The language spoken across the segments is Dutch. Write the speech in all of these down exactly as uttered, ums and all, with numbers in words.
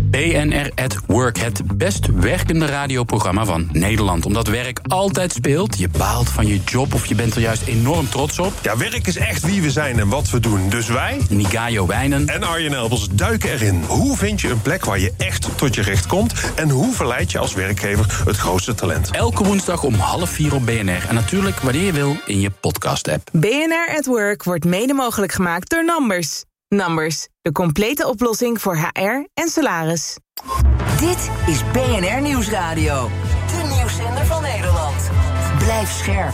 B N R at Work, het best werkende radioprogramma van Nederland. Omdat werk altijd speelt, je baalt van je job of je bent er juist enorm trots op. Ja, werk is echt wie we zijn en wat we doen. Dus wij, Nigayo Wijnen en Arjen Elbers, duiken erin. Hoe vind je een plek waar je echt tot je recht komt? En hoe verleid je als werkgever het grootste talent? Elke woensdag om half vier op B N R. En natuurlijk wanneer je wil in je podcast-app. B N R at Work wordt mede mogelijk gemaakt door Numbers. Numbers, de complete oplossing voor H R en salaris. Dit is B N R Nieuwsradio. De nieuwszender van Nederland. Blijf scherp.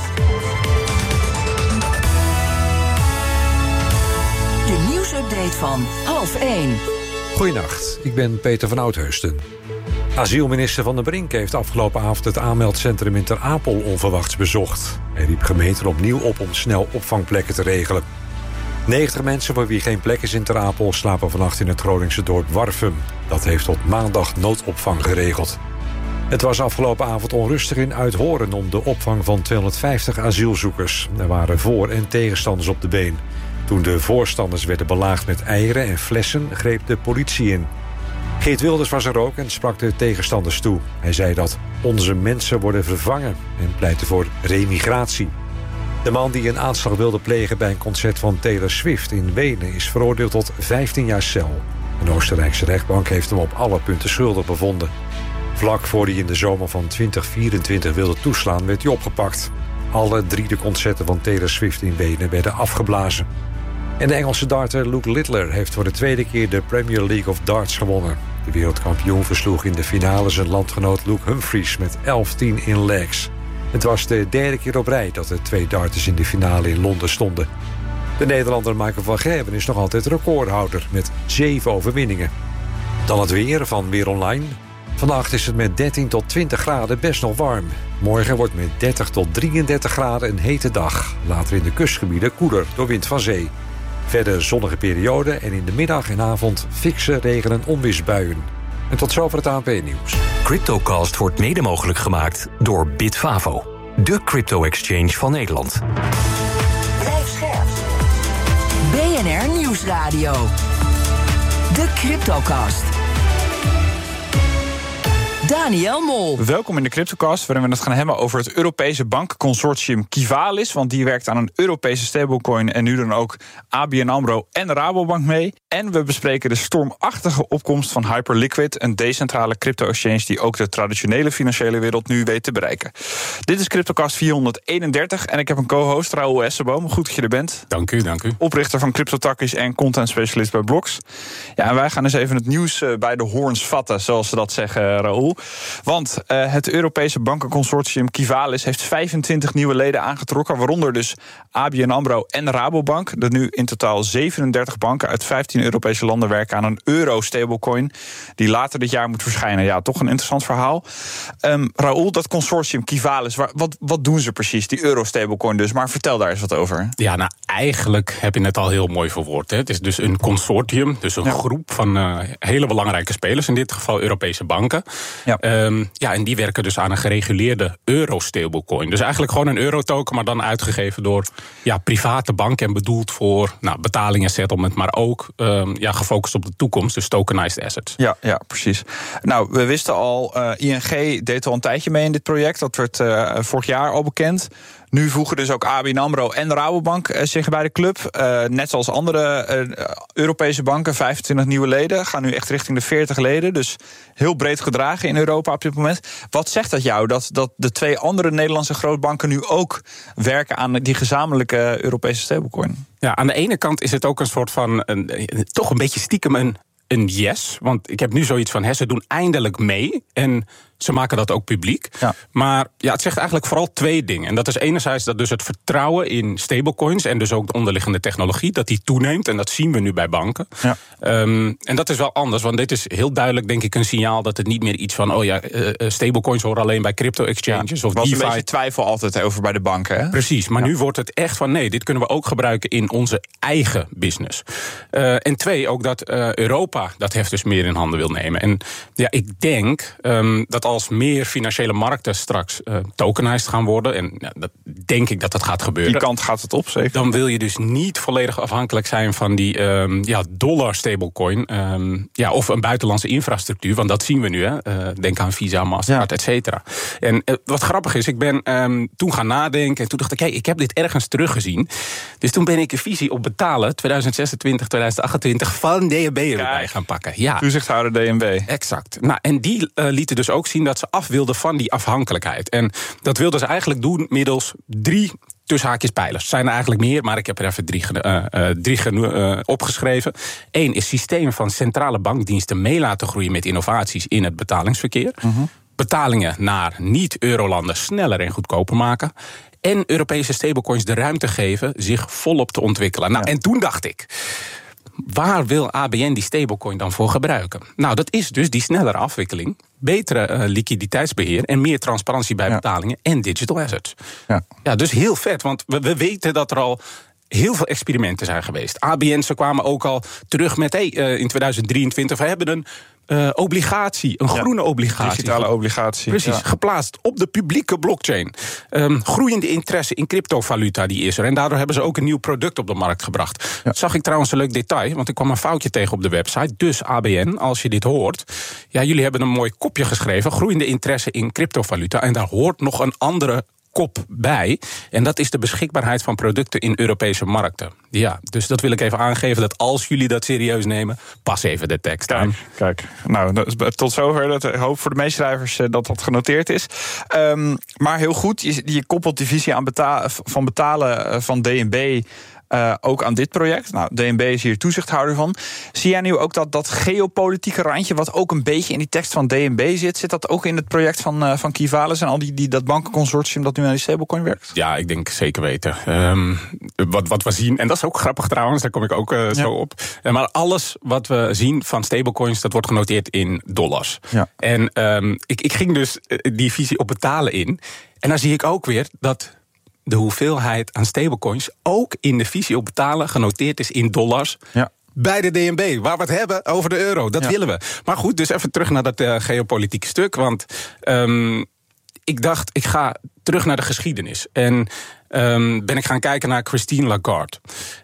De nieuwsupdate van half één. Goedenacht, ik ben Peter van Oudheusden. Asielminister Van der Brink heeft afgelopen avond het aanmeldcentrum in Ter Apel onverwachts bezocht. Hij riep gemeenten opnieuw op om snel opvangplekken te regelen. negentig mensen voor wie geen plek is in Ter Apel slapen vannacht in het Groningse dorp Warfum. Dat heeft tot maandag noodopvang geregeld. Het was afgelopen avond onrustig in Uithoren om de opvang van tweehonderdvijftig asielzoekers. Er waren voor- en tegenstanders op de been. Toen de voorstanders werden belaagd met eieren en flessen, greep de politie in. Geert Wilders was er ook en sprak de tegenstanders toe. Hij zei dat onze mensen worden vervangen en pleitte voor remigratie. De man die een aanslag wilde plegen bij een concert van Taylor Swift in Wenen is veroordeeld tot vijftien jaar cel. Een Oostenrijkse rechtbank heeft hem op alle punten schuldig bevonden. Vlak voor hij in de zomer van twintig vierentwintig wilde toeslaan, werd hij opgepakt. Alle drie de concerten van Taylor Swift in Wenen werden afgeblazen. En de Engelse darter Luke Littler heeft voor de tweede keer de Premier League of Darts gewonnen. De wereldkampioen versloeg in de finale zijn landgenoot Luke Humphries met elf tien in legs. Het was de derde keer op rij dat de twee darters in de finale in Londen stonden. De Nederlander Michael van Gerwen is nog altijd recordhouder met zeven overwinningen. Dan het weer van Weer Online. Vannacht is het met dertien tot twintig graden best nog warm. Morgen wordt met dertig tot drieëndertig graden een hete dag. Later in de kustgebieden koeler door wind van zee. Verder zonnige periode en in de middag en avond fikse regen- en onweersbuien. En tot zover het A N P-nieuws. CryptoCast wordt mede mogelijk gemaakt door Bitfavo, de crypto-exchange van Nederland. Blijf scherp. B N R Nieuwsradio. De CryptoCast. Daniel Mol. Welkom in de CryptoCast, waarin we het gaan hebben over het Europese bankenconsortium Kivalis. Want die werkt aan een Europese stablecoin en nu dan ook A B N AMRO en Rabobank mee. En we bespreken de stormachtige opkomst van Hyperliquid, een decentrale crypto-exchange die ook de traditionele financiële wereld nu weet te bereiken. Dit is CryptoCast vierhonderdeenendertig en ik heb een co-host, Raoul Essenboom. Goed dat je er bent. Dank u, dank u. Oprichter van CryptoTakkies en content specialist bij Blox. Ja, en wij gaan eens even het nieuws bij de hoorns vatten, zoals ze dat zeggen, Raoul. Want uh, het Europese bankenconsortium Kivalis heeft vijfentwintig nieuwe leden aangetrokken, waaronder dus A B N AMRO en Rabobank. Er nu in totaal zevenendertig banken uit vijftien Europese landen werken aan een euro-stablecoin die later dit jaar moet verschijnen. Ja, toch een interessant verhaal. Um, Raoul, dat consortium Kivalis, wat, wat doen ze precies, die euro-stablecoin dus? Maar vertel daar eens wat over. Ja, nou, eigenlijk heb je het al heel mooi verwoord. Hè. Het is dus een consortium, dus een ja. groep van uh, hele belangrijke spelers, in dit geval Europese banken. Ja. Um, ja, en die werken dus aan een gereguleerde euro-stablecoin. Dus eigenlijk gewoon een eurotoken, maar dan uitgegeven door ja, private banken en bedoeld voor nou, betalingen, settlement, maar ook um, ja, gefocust op de toekomst, dus tokenized assets. Ja, ja, precies. Nou, we wisten al, uh, I N G deed al een tijdje mee in dit project. Dat werd uh, vorig jaar al bekend. Nu voegen dus ook A B N AMRO en Rabobank uh, zich bij de club. Uh, net zoals andere uh, Europese banken, vijfentwintig nieuwe leden. Gaan nu echt richting de veertig leden. Dus heel breed gedragen in Europa op dit moment. Wat zegt dat jou, dat, dat de twee andere Nederlandse grootbanken nu ook werken aan die gezamenlijke Europese stablecoin? Ja, aan de ene kant is het ook een soort van, een, toch een beetje stiekem een, een yes. Want ik heb nu zoiets van, hè, ze doen eindelijk mee. En ze maken dat ook publiek. Ja. Maar ja, het zegt eigenlijk vooral twee dingen. En dat is enerzijds dat dus het vertrouwen in stablecoins en dus ook de onderliggende technologie, dat die toeneemt. En dat zien we nu bij banken. Ja. Um, en dat is wel anders, want dit is heel duidelijk, denk ik, een signaal dat het niet meer iets van, oh ja, uh, stablecoins horen alleen bij crypto-exchanges ja, of DeFi. Er was een beetje twijfel altijd over bij de banken, hè? Precies, maar ja. nu wordt het echt van, nee, dit kunnen we ook gebruiken in onze eigen business. Uh, en twee, ook dat uh, Europa dat heft dus meer in handen wil nemen. En ja, ik denk um, dat als als meer financiële markten straks uh, tokenized gaan worden, en ja, dat denk ik dat dat gaat gebeuren. Die kant gaat het op, zeker. Dan wil je dus niet volledig afhankelijk zijn van die um, ja, dollar stablecoin. Um, ja, of een buitenlandse infrastructuur, want dat zien we nu. Hè. Uh, denk aan Visa, Mastercard, ja. et cetera. En uh, wat grappig is, ik ben um, toen gaan nadenken en toen dacht ik, hey, ik heb dit ergens teruggezien. Dus toen ben ik een visie op betalen twintig zesentwintig, twintig achtentwintig van D N B erbij gaan pakken. Ja. Toezichthouder D N B. Exact. Nou, en die uh, lieten dus ook zien dat ze af wilden van die afhankelijkheid. En dat wilden ze eigenlijk doen middels drie tussen haakjes pijlers. Er zijn er eigenlijk meer, maar ik heb er even drie, uh, uh, drie uh, opgeschreven. Eén is systeem van centrale bankdiensten mee laten groeien met innovaties in het betalingsverkeer. Mm-hmm. Betalingen naar niet-eurolanden sneller en goedkoper maken. En Europese stablecoins de ruimte geven zich volop te ontwikkelen. Nou, ja. En toen dacht ik, waar wil A B N die stablecoin dan voor gebruiken? Nou, dat is dus die snellere afwikkeling, betere uh, liquiditeitsbeheer en meer transparantie bij ja. betalingen en digital assets. Ja. ja, dus heel vet, want we, we weten dat er al heel veel experimenten zijn geweest. A B N, ze kwamen ook al terug met, hey, uh, in tweeduizend drieëntwintig, we hebben een Uh, obligatie, een ja, groene obligatie. Digitale obligatie. Precies, ja. geplaatst op de publieke blockchain. Um, groeiende interesse in cryptovaluta, die is er. En daardoor hebben ze ook een nieuw product op de markt gebracht. Ja. Dat zag ik trouwens een leuk detail, want ik kwam een foutje tegen op de website. Dus A B N, als je dit hoort, ja, jullie hebben een mooi kopje geschreven, groeiende interesse in cryptovaluta. En daar hoort nog een andere kop bij. En dat is de beschikbaarheid van producten in Europese markten. Ja, dus dat wil ik even aangeven, dat als jullie dat serieus nemen, pas even de tekst aan. Kijk, kijk. Nou, tot zover. Dat, ik hoop voor de meeschrijvers dat dat genoteerd is. Um, maar heel goed, je, je koppelt die visie aan beta- van betalen van D N B Uh, ook aan dit project. Nou, D N B is hier toezichthouder van. Zie jij nu ook dat, dat geopolitieke randje, wat ook een beetje in die tekst van D N B zit, zit dat ook in het project van, uh, van Qivalis en al die, die, dat bankenconsortium dat nu aan die stablecoin werkt? Ja, ik denk zeker weten. Um, wat, wat we zien, en dat is ook grappig trouwens, daar kom ik ook uh, zo ja. op. Uh, maar alles wat we zien van stablecoins, dat wordt genoteerd in dollars. Ja. En um, ik, ik ging dus die visie op betalen in. En dan zie ik ook weer dat de hoeveelheid aan stablecoins ook in de visie op betalen genoteerd is in dollars. Ja. Bij de D N B, waar we het hebben over de euro. Dat ja. willen we. Maar goed, dus even terug naar dat uh, geopolitieke stuk. Want um, ik dacht, ik ga terug naar de geschiedenis. En um, ben ik gaan kijken naar Christine Lagarde.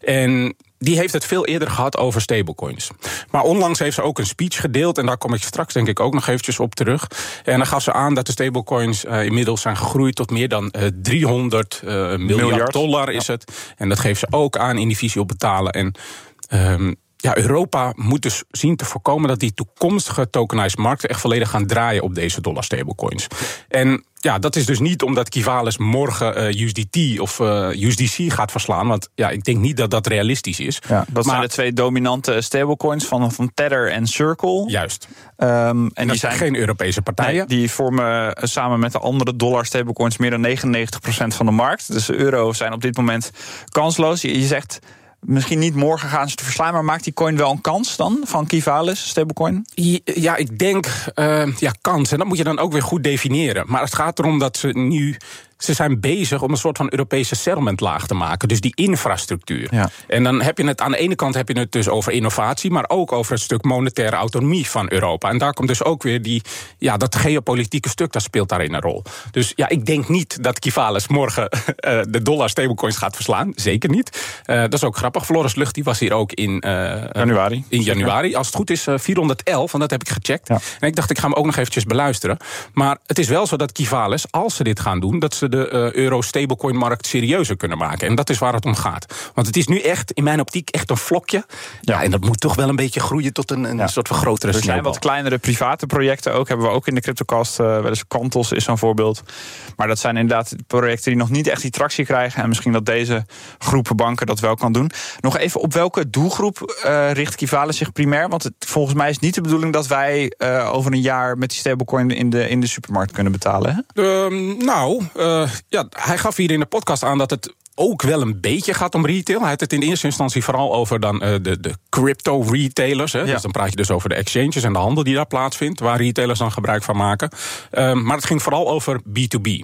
En die heeft het veel eerder gehad over stablecoins. Maar onlangs heeft ze ook een speech gedeeld, en daar kom ik straks denk ik ook nog eventjes op terug. En dan gaf ze aan dat de stablecoins uh, inmiddels zijn gegroeid tot meer dan uh, driehonderd uh, miljard, miljard dollar is ja. het. En dat geeft ze ook aan in die visie op betalen. En um, ja, Europa moet dus zien te voorkomen dat die toekomstige tokenized markten echt volledig gaan draaien op deze dollar stablecoins. En ja, dat is dus niet omdat Qivalis morgen uh, U S D T of uh, U S D C gaat verslaan. Want ja, ik denk niet dat dat realistisch is. Ja, dat maar zijn de twee dominante stablecoins van, van Tether en Circle. Juist. Um, en, en die zijn geen Europese partijen. Nee, die vormen uh, samen met de andere dollar stablecoins meer dan negenennegentig procent van de markt. Dus de euro zijn op dit moment kansloos. Je, je zegt, misschien niet morgen gaan ze te verslaan, maar maakt die coin wel een kans dan van Qivalis, stablecoin? Ja, ik denk, uh, ja, kans. En dat moet je dan ook weer goed definiëren. Maar het gaat erom dat ze nu, ze zijn bezig om een soort van Europese settlementlaag te maken. Dus die infrastructuur. Ja. En dan heb je het, aan de ene kant heb je het dus over innovatie, maar ook over het stuk monetaire autonomie van Europa. En daar komt dus ook weer die, ja, dat geopolitieke stuk, dat speelt daarin een rol. Dus ja, ik denk niet dat Qivalis morgen uh, de dollar stablecoins gaat verslaan. Zeker niet. Uh, dat is ook grappig. Floris Lucht, die was hier ook in uh, januari. In januari. Als het goed is, uh, vierhonderdelf, want dat heb ik gecheckt. Ja. En ik dacht, ik ga hem ook nog eventjes beluisteren. Maar het is wel zo dat Qivalis, als ze dit gaan doen, dat ze de uh, euro-stablecoin-markt serieuzer kunnen maken. En dat is waar het om gaat. Want het is nu echt, in mijn optiek, echt een vlokje. Ja, ja en dat moet toch wel een beetje groeien tot een, een ja. soort van grotere Er sneeuwbal. zijn wat kleinere private projecten ook. Hebben we ook in de CryptoCast uh, wel eens. Kantos is zo'n voorbeeld. Maar dat zijn inderdaad projecten die nog niet echt die tractie krijgen. En misschien dat deze groepen banken dat wel kan doen. Nog even, op welke doelgroep uh, richt Qivalis zich primair? Want het, volgens mij is het niet de bedoeling dat wij uh, over een jaar met die stablecoin in de, in de supermarkt kunnen betalen. Hè? Um, nou, uh, ja, hij gaf hier in de podcast aan dat het ook wel een beetje gaat om retail. Hij had het in de eerste instantie vooral over dan uh, de, de crypto-retailers. Hè? Ja. Dus dan praat je dus over de exchanges en de handel die daar plaatsvindt, waar retailers dan gebruik van maken. Um, maar het ging vooral over B to B.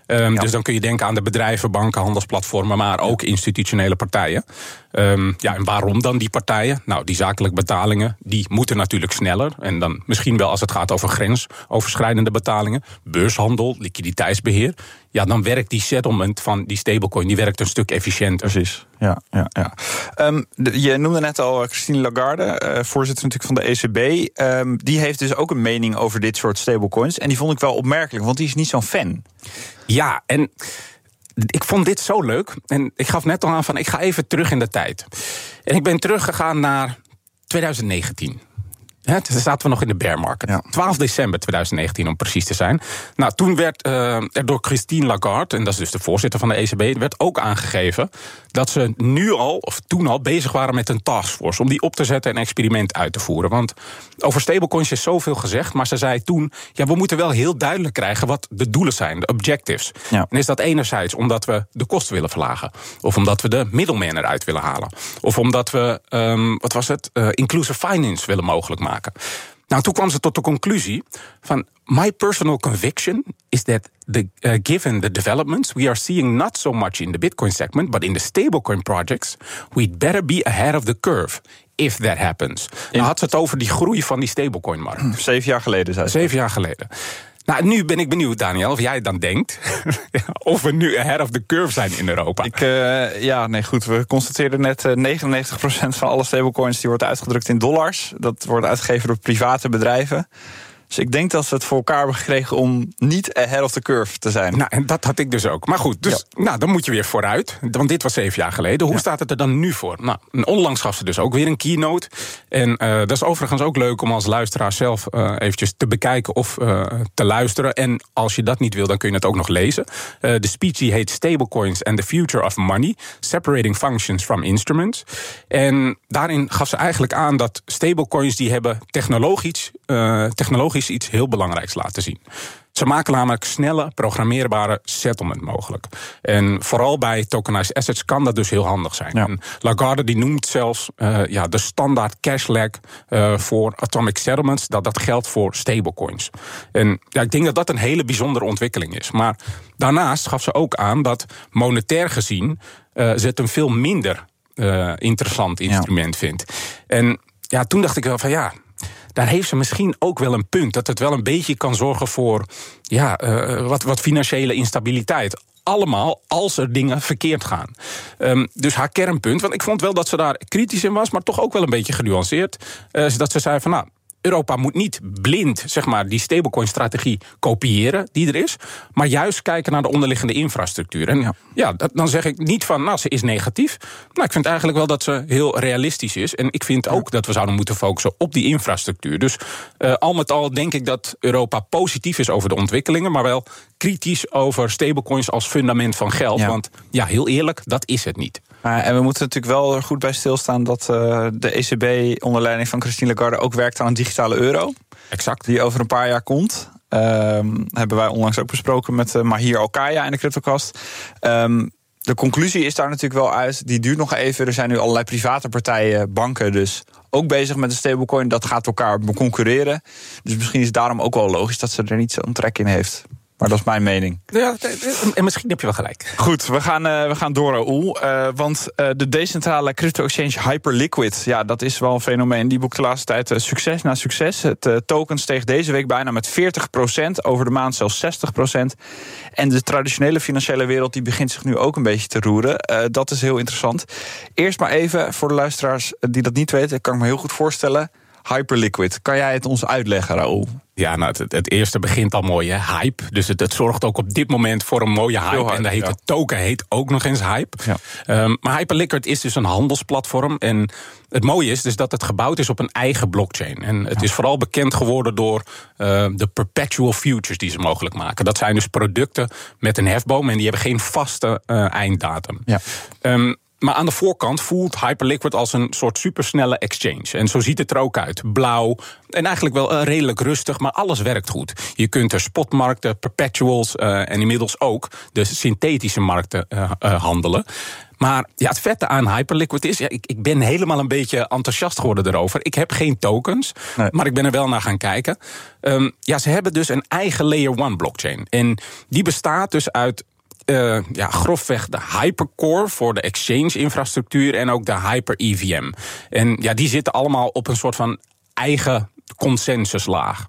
Um, Ja. Dus dan kun je denken aan de bedrijven, banken, handelsplatformen, maar ook institutionele partijen. Um, ja, en waarom dan die partijen? Nou, die zakelijke betalingen, die moeten natuurlijk sneller. En dan misschien wel als het gaat over grensoverschrijdende betalingen, beurshandel, liquiditeitsbeheer. Ja, dan werkt die settlement van die stablecoin, die werkt een stuk efficiënter. Precies, ja. ja, ja. Um, de, je noemde net al Christine Lagarde, uh, voorzitter natuurlijk van de E C B. Um, die heeft dus ook een mening over dit soort stablecoins. En die vond ik wel opmerkelijk, want die is niet zo'n fan. Ja, en ik vond dit zo leuk. En ik gaf net al aan van, ik ga even terug in de tijd. En ik ben teruggegaan naar twintig negentien. He, toen zaten we nog in de bear market. Ja. twaalf december twintig negentien om precies te zijn. Nou, toen werd uh, er door Christine Lagarde, en dat is dus de voorzitter van de E C B, werd ook aangegeven dat ze nu al, of toen al, bezig waren met een taskforce om die op te zetten en een experiment uit te voeren. Want over stablecoins is zoveel gezegd, maar ze zei toen, ja, we moeten wel heel duidelijk krijgen wat de doelen zijn, de objectives. Ja. En is dat enerzijds omdat we de kosten willen verlagen, of omdat we de middleman eruit willen halen, of omdat we, um, wat was het, uh, inclusive finance willen mogelijk maken. Nou, toen kwam ze tot de conclusie van, my personal conviction is that the, uh, given the developments we are seeing not so much in the Bitcoin segment, but in the stablecoin projects, we'd better be ahead of the curve if that happens. Nou had ze het over die groei van die stablecoin-markt. Zeven jaar geleden, zei ze. Zeven jaar geleden. Nou, nu ben ik benieuwd, Daniel, of jij dan denkt of we nu ahead of the curve zijn in Europa. Ik, uh, ja, nee, goed. We constateerden net uh, negenennegentig procent van alle stablecoins die wordt uitgedrukt in dollars. Dat wordt uitgegeven door private bedrijven. Dus ik denk dat ze het voor elkaar hebben gekregen om niet ahead of the curve te zijn. Nou, en dat had ik dus ook. Maar goed, dus, ja. nou, dan moet je weer vooruit. Want dit was zeven jaar geleden. Hoe ja. staat het er dan nu voor? Nou, onlangs gaf ze dus ook weer een keynote. En uh, dat is overigens ook leuk om als luisteraar zelf uh, eventjes te bekijken of uh, te luisteren. En als je dat niet wil, dan kun je het ook nog lezen. Uh, de speech die heet Stablecoins and the Future of Money. Separating Functions from Instruments. En daarin gaf ze eigenlijk aan dat stablecoins die hebben technologisch, uh, technologisch iets heel belangrijks laten zien. Ze maken namelijk snelle, programmeerbare settlement mogelijk. En vooral bij tokenized assets kan dat dus heel handig zijn. Ja. En Lagarde die noemt zelfs uh, ja, de standaard cash lag uh, voor atomic settlements, dat dat geldt voor stablecoins. En ja, ik denk dat dat een hele bijzondere ontwikkeling is. Maar daarnaast gaf ze ook aan dat monetair gezien uh, ze het een veel minder uh, interessant instrument ja. vindt. En ja, toen dacht ik wel van ja, daar heeft ze misschien ook wel een punt. Dat het wel een beetje kan zorgen voor ja, uh, wat, wat financiële instabiliteit. Allemaal als er dingen verkeerd gaan. Um, dus haar kernpunt, want ik vond wel dat ze daar kritisch in was, maar toch ook wel een beetje genuanceerd. Uh, dat ze zei van nou, Europa moet niet blind, zeg maar, die stablecoin-strategie kopiëren die er is, maar juist kijken naar de onderliggende infrastructuur. En ja, ja dat, dan zeg ik niet van, nou, ze is negatief. Nou, ik vind eigenlijk wel dat ze heel realistisch is. En ik vind ook dat we zouden moeten focussen op die infrastructuur. Dus uh, al met al denk ik dat Europa positief is over de ontwikkelingen, maar wel kritisch over stablecoins als fundament van geld. Ja. Want ja, heel eerlijk, dat is het niet. Uh, en we moeten natuurlijk wel goed bij stilstaan dat uh, de E C B onder leiding van Christine Lagarde ook werkt aan een digitale euro. Exact. Die over een paar jaar komt. Uh, hebben wij onlangs ook besproken met uh, Mahir Alkaya in de CryptoCast. Um, de conclusie is daar natuurlijk wel uit. Die duurt nog even. Er zijn nu allerlei private partijen, banken dus, ook bezig met de stablecoin. Dat gaat elkaar concurreren. Dus misschien is het daarom ook wel logisch dat ze er niet zo'n trek in heeft. Maar dat is mijn mening. Ja, en misschien heb je wel gelijk. Goed, we gaan, uh, we gaan door, Raoul. Uh, want uh, de decentrale crypto-exchange Hyperliquid, ja, dat is wel een fenomeen. Die boekt de laatste tijd uh, succes na succes. Het uh, token steeg deze week bijna met veertig procent. Over de maand zelfs zestig procent. En de traditionele financiële wereld die begint zich nu ook een beetje te roeren. Uh, dat is heel interessant. Eerst maar even, voor de luisteraars die dat niet weten, kan ik me heel goed voorstellen. Hyperliquid, kan jij het ons uitleggen, Raoul? Ja, nou, het, het eerste begint al mooi, hè? Hype. Dus het, het zorgt ook op dit moment voor een mooie hype. hype en de heet ja. token heet ook nog eens Hype. Ja. Um, maar Hyperliquid is dus een handelsplatform. En het mooie is dus dat het gebouwd is op een eigen blockchain. En het ja. is vooral bekend geworden door uh, de perpetual futures die ze mogelijk maken. Dat zijn dus producten met een hefboom en die hebben geen vaste uh, einddatum. Ja. Um, Maar aan de voorkant voelt Hyperliquid als een soort supersnelle exchange. En zo ziet het er ook uit. Blauw en eigenlijk wel uh, redelijk rustig, maar alles werkt goed. Je kunt er spotmarkten, perpetuals uh, en inmiddels ook de synthetische markten uh, uh, handelen. Maar ja, het vette aan Hyperliquid is, ja, ik, ik ben helemaal een beetje enthousiast geworden erover. Ik heb geen tokens, nee. maar ik ben er wel naar gaan kijken. Um, ja, ze hebben dus een eigen layer one blockchain. En die bestaat dus uit Uh, ja, grofweg de Hypercore voor de exchange-infrastructuur en ook de Hyper-E V M. En ja, die zitten allemaal op een soort van eigen consensuslaag.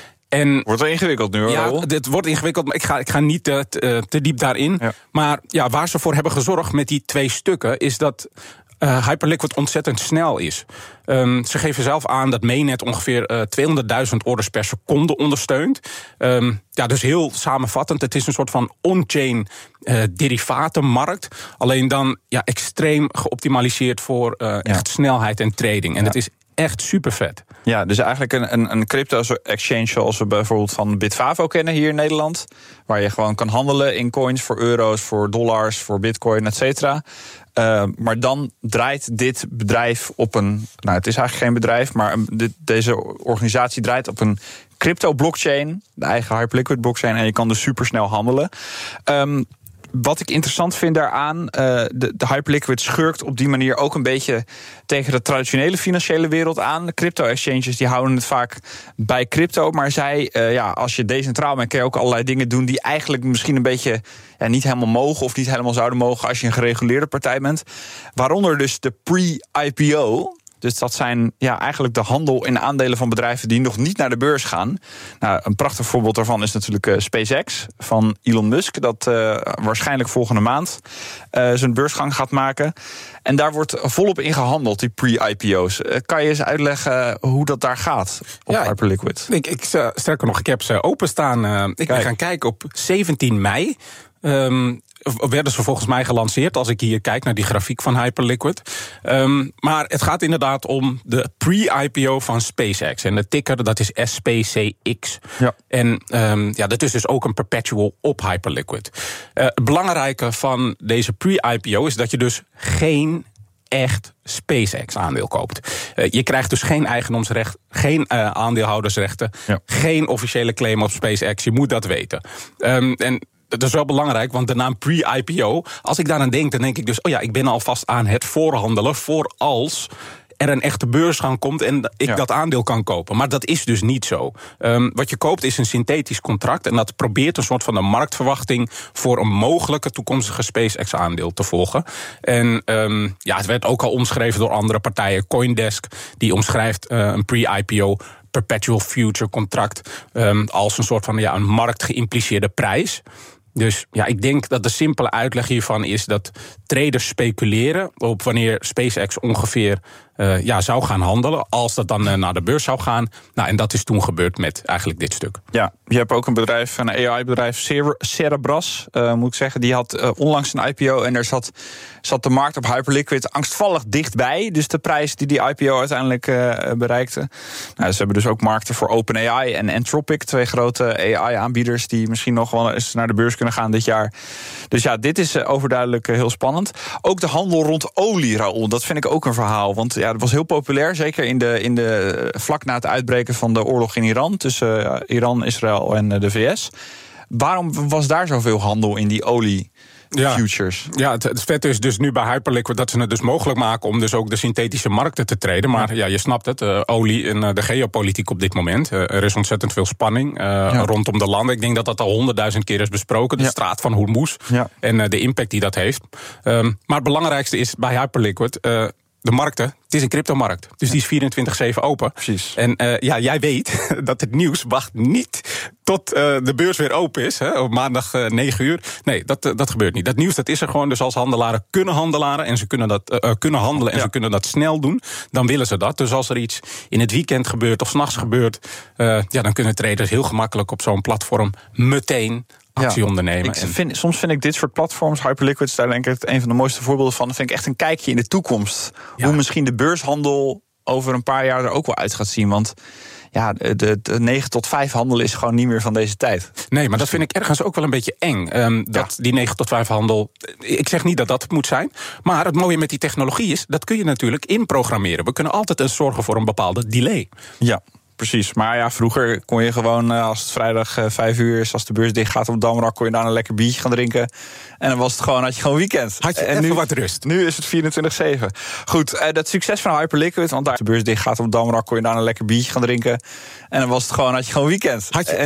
En, wordt wel ingewikkeld nu, hoor. Ja, dit wordt ingewikkeld, maar ik ga, ik ga niet uh, te, te diep daarin. Ja. Maar ja, waar ze voor hebben gezorgd met die twee stukken is dat Uh, Hyperliquid ontzettend snel is. Um, ze geven zelf aan dat Mainnet ongeveer uh, tweehonderdduizend orders per seconde ondersteunt. Um, ja, dus heel samenvattend, het is een soort van on-chain uh, derivatenmarkt. Alleen dan ja, extreem geoptimaliseerd voor uh, ja. echt snelheid en trading. En ja. het is echt super vet. Ja, dus eigenlijk een, een, een crypto-exchange zoals we bijvoorbeeld van Bitfavo kennen hier in Nederland. Waar je gewoon kan handelen in coins voor euro's, voor dollars, voor bitcoin, et cetera. Uh, maar dan draait dit bedrijf op een... Nou, het is eigenlijk geen bedrijf, maar dit, deze organisatie draait op een crypto-blockchain. De eigen Hyperliquid-blockchain. En je kan dus supersnel handelen. Um, Wat ik interessant vind daaraan, uh, de, de Hyperliquid schurkt op die manier ook een beetje tegen de traditionele financiële wereld aan. De crypto-exchanges die houden het vaak bij crypto, maar zij, uh, ja, als je decentraal bent, kun je ook allerlei dingen doen die eigenlijk misschien een beetje ja, niet helemaal mogen of niet helemaal zouden mogen als je een gereguleerde partij bent. Waaronder dus de pre-I P O. Dus dat zijn ja, eigenlijk de handel in aandelen van bedrijven die nog niet naar de beurs gaan. Nou, een prachtig voorbeeld daarvan is natuurlijk uh, SpaceX van Elon Musk. Dat uh, waarschijnlijk volgende maand uh, zijn beursgang gaat maken. En daar wordt volop in gehandeld, die pre-I P O's. Uh, kan je eens uitleggen hoe dat daar gaat op ja, Hyperliquid? Ik, ik, sterker nog, ik heb ze openstaan. Uh, ik ben gaan kijken op zeventien mei. Um, werden ze volgens mij gelanceerd, als ik hier kijk naar die grafiek van Hyperliquid. Um, maar het gaat inderdaad om de pre-I P O van SpaceX. En de ticker, dat is S P C X. Ja. En um, ja, dat is dus ook een perpetual op Hyperliquid. Uh, het belangrijke van deze pre-I P O is dat je dus geen echt SpaceX-aandeel koopt. Uh, je krijgt dus geen eigendomsrecht, geen uh, aandeelhoudersrechten, ja. geen officiële claim op SpaceX. Je moet dat weten. Um, en dat is wel belangrijk, want de naam pre-I P O, als ik daaraan denk, dan denk ik dus, oh ja, ik ben alvast aan het voorhandelen voor als er een echte beursgang komt en ik ja. dat aandeel kan kopen. Maar dat is dus niet zo. Um, wat je koopt is een synthetisch contract en dat probeert een soort van een marktverwachting voor een mogelijke toekomstige SpaceX-aandeel te volgen. En um, ja, het werd ook al omschreven door andere partijen. Coindesk, die omschrijft uh, een pre-I P O perpetual future contract um, als een soort van ja, een marktgeïmpliceerde prijs. Dus ja, ik denk dat de simpele uitleg hiervan is dat traders speculeren op wanneer SpaceX ongeveer uh, ja, zou gaan handelen, als dat dan uh, naar de beurs zou gaan. Nou, en dat is toen gebeurd met eigenlijk dit stuk. Ja, je hebt ook een bedrijf, een A I-bedrijf, Cerebras, uh, moet ik zeggen. Die had uh, onlangs een I P O en daar zat, zat de markt op Hyperliquid angstvallig dichtbij. Dus de prijs die die I P O uiteindelijk uh, bereikte. Nou, ze hebben dus ook markten voor OpenAI en Anthropic, twee grote A I-aanbieders die misschien nog wel eens naar de beurs kunnen gaan dit jaar. Dus ja, dit is uh, overduidelijk uh, heel spannend. Ook de handel rond olie, Raoul, dat vind ik ook een verhaal. Want ja, dat was heel populair, zeker in de, in de vlak na het uitbreken van de oorlog in Iran, tussen uh, Iran, Israël en uh, de V S. Waarom was daar zoveel handel in die olie? Ja, futures. Ja, het, het vette is dus nu bij Hyperliquid dat ze het dus mogelijk maken om dus ook de synthetische markten te treden. Maar ja, ja je snapt het, uh, olie en uh, de geopolitiek op dit moment. Uh, er is ontzettend veel spanning uh, ja. rondom de landen. Ik denk dat dat al honderdduizend keer is besproken. De ja. straat van Hormuz ja. en uh, de impact die dat heeft. Um, maar het belangrijkste is bij Hyperliquid, Uh, de markten, het is een cryptomarkt. Dus ja. die is vierentwintig zeven open. Precies. En uh, ja, jij weet dat het nieuws wacht niet tot uh, de beurs weer open is. Hè, op maandag uh, negen uur. Nee, dat, uh, dat gebeurt niet. Dat nieuws dat is er gewoon. Dus als handelaren kunnen handelaren en ze kunnen, dat, uh, kunnen handelen en ja. ze kunnen dat snel doen, dan willen ze dat. Dus als er iets in het weekend gebeurt of 's nachts gebeurt, uh, ja, dan kunnen traders heel gemakkelijk op zo'n platform meteen actie ja, ondernemen. Ik vind, soms vind ik dit soort platforms, Hyperliquid, daar denk ik het een van de mooiste voorbeelden van. Dat vind ik echt een kijkje in de toekomst. Ja. Hoe misschien de beurshandel over een paar jaar er ook wel uit gaat zien. Want ja, de, de negen tot vijf handel is gewoon niet meer van deze tijd. Nee, maar dat vind ik ergens ook wel een beetje eng. Um, dat ja. die negen tot vijf handel, ik zeg niet dat dat het moet zijn. Maar het mooie met die technologie is, dat kun je natuurlijk inprogrammeren. We kunnen altijd eens zorgen voor een bepaalde delay. Ja. precies. Maar ja, vroeger kon je gewoon, uh, als het vrijdag uh, vijf uur is, als de beurs dicht gaat op Damrak, kon je daar een lekker biertje gaan drinken. En dan was het gewoon, had je gewoon weekend. Had je en even nu, wat rust. Nu is het vierentwintig zeven. Goed, uh, dat succes van Hyperliquid, want daar als de beurs dicht gaat op Damrak, kon je daar een lekker biertje gaan drinken. En dan was het gewoon, had je gewoon weekend. Had je